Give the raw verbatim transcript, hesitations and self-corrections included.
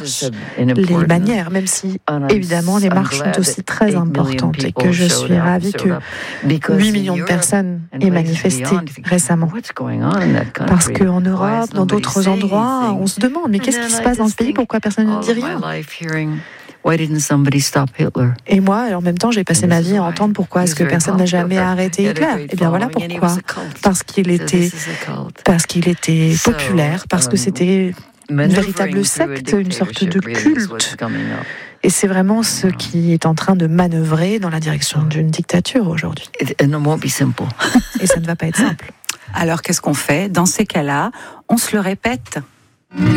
marches, les manières, même si évidemment les marches sont aussi très importantes et que je suis ravie que huit millions de personnes aient manifesté récemment. Parce qu'en Europe, dans d'autres endroits, on se demande mais qu'est-ce qui se passe dans ce pays, pourquoi personne ne dit rien ? Et moi, en même temps, j'ai passé ma vie à entendre pourquoi est-ce que personne n'a jamais arrêté Hitler. Eh bien voilà pourquoi. Parce qu'il était, parce qu'il était populaire, parce que c'était une véritable secte, une sorte de culte. Et c'est vraiment ce qui est en train de manœuvrer dans la direction d'une dictature aujourd'hui. Et ça ne va pas être simple. Alors qu'est-ce qu'on fait ? Dans ces cas-là, on se le répète.